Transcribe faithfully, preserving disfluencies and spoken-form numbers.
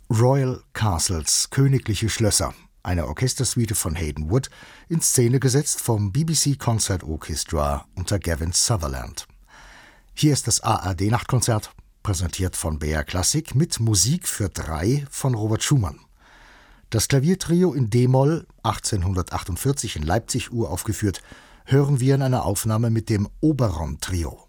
Royal Castles, königliche Schlösser, eine Orchestersuite von Hayden Wood, in Szene gesetzt vom B B C Concert Orchestra unter Gavin Sutherland. Hier ist das A R D-Nachtkonzert, präsentiert von B R Klassik mit Musik für drei von Robert Schumann. Das Klaviertrio in d-Moll, achtzehnhundertachtundvierzig in Leipzig uraufgeführt, hören wir in einer Aufnahme mit dem Oberon-Trio.